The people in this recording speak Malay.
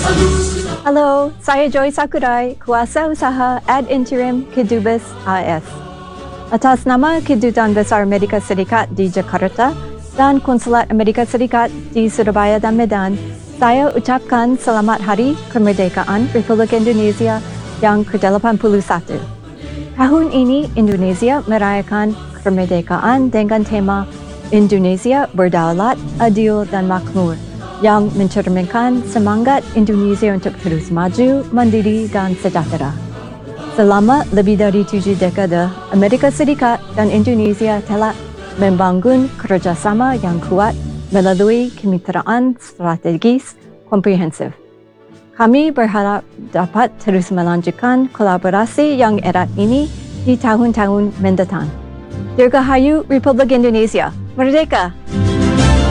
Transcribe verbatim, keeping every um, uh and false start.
Halo, saya Joy Sakurai, Kuasa Usaha Ad Interim Kedubes A S. Atas nama Kedutaan Besar Amerika Serikat di Jakarta dan Konsulat Amerika Serikat di Surabaya dan Medan, saya ucapkan selamat Hari Kemerdekaan Republik Indonesia yang ke delapan puluh satu. Tahun ini Indonesia merayakan kemerdekaan dengan tema Indonesia Berdaulat, Adil dan Makmur yang mencerminkan semangat Indonesia untuk terus maju, mandiri dan sejahtera. Selama lebih dari tujuh dekade, Amerika Serikat dan Indonesia telah membangun kerjasama yang kuat melalui kemitraan strategis komprehensif. Kami berharap dapat terus melanjutkan kolaborasi yang erat ini di tahun-tahun mendatang. Dirgahayu Republik Indonesia, Merdeka!